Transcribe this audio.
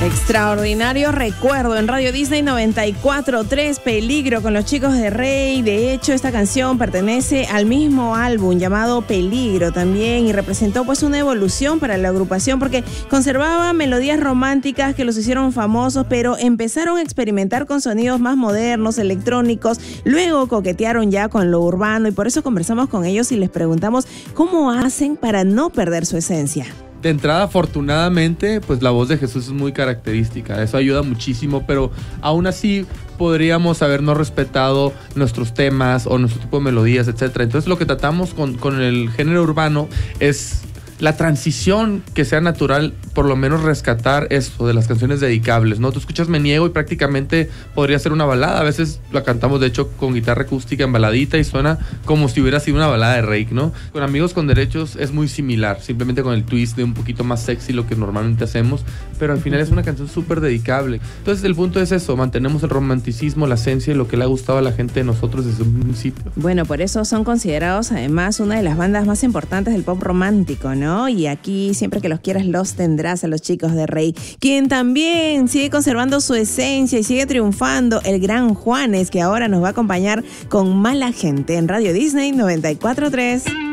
Extraordinario recuerdo en Radio Disney 94.3, Peligro con los Chicos de Rey. De hecho, esta canción pertenece al mismo álbum llamado Peligro también y representó pues una evolución para la agrupación porque conservaba melodías románticas que los hicieron famosos, pero empezaron a experimentar con sonidos más modernos, electrónicos. Luego coquetearon ya con lo urbano y por eso conversamos con ellos y les preguntamos cómo hacen para no perder su esencia. De entrada, afortunadamente, pues la voz de Jesús es muy característica, eso ayuda muchísimo, pero aún así podríamos habernos respetado nuestros temas o nuestro tipo de melodías, etcétera. Entonces lo que tratamos con el género urbano es la transición que sea natural, por lo menos rescatar esto de las canciones dedicables, ¿no? Tú escuchas Me Niego y prácticamente podría ser una balada. A veces la cantamos, de hecho, con guitarra acústica en baladita y suena como si hubiera sido una balada de Reik, ¿no? Con Amigos con Derechos es muy similar, simplemente con el twist de un poquito más sexy lo que normalmente hacemos, pero al final es una canción súper dedicable. Entonces el punto es eso, mantenemos el romanticismo, la esencia y lo que le ha gustado a la gente de nosotros desde un principio. Bueno, por eso son considerados además una de las bandas más importantes del pop romántico, ¿no? Y aquí siempre que los quieras los tendrás a los Chicos de Rey, quien también sigue conservando su esencia y sigue triunfando, el gran Juanes, que ahora nos va a acompañar con Mala Gente en Radio Disney 94.3.